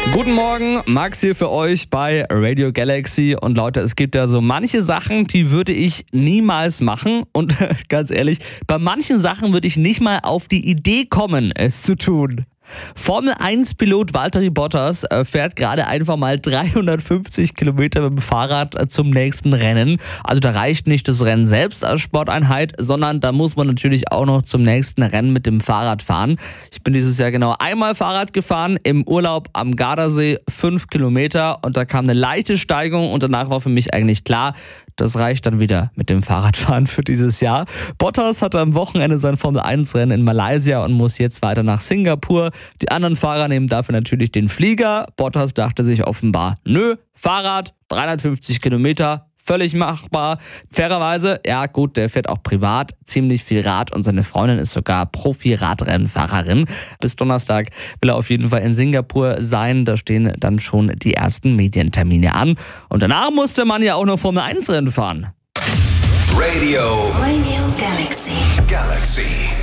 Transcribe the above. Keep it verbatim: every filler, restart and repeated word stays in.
Guten Morgen, Max hier für euch bei Radio Galaxy. Und Leute, es gibt ja so manche Sachen, die würde ich niemals machen. Und ganz ehrlich, bei manchen Sachen würde ich nicht mal auf die Idee kommen, es zu tun. Formel eins Pilot Valtteri Bottas fährt gerade einfach mal dreihundertfünfzig Kilometer mit dem Fahrrad zum nächsten Rennen. Also da reicht nicht das Rennen selbst als Sporteinheit, sondern da muss man natürlich auch noch zum nächsten Rennen mit dem Fahrrad fahren. Ich bin dieses Jahr genau einmal Fahrrad gefahren, im Urlaub am Gardasee, fünf Kilometer, und da kam eine leichte Steigung und danach war für mich eigentlich klar, das reicht dann wieder mit dem Fahrradfahren für dieses Jahr. Bottas hatte am Wochenende sein Formel eins Rennen in Malaysia und muss jetzt weiter nach Singapur. Die anderen Fahrer nehmen dafür natürlich den Flieger. Bottas dachte sich offenbar, nö, Fahrrad, dreihundertfünfzig Kilometer, völlig machbar. Fairerweise, ja gut, der fährt auch privat ziemlich viel Rad und seine Freundin ist sogar Profi-Radrennfahrerin. Bis Donnerstag will er auf jeden Fall in Singapur sein. Da stehen dann schon die ersten Medientermine an. Und danach musste man ja auch noch Formel eins Rennen fahren. Radio. Radio Galaxy. Galaxy.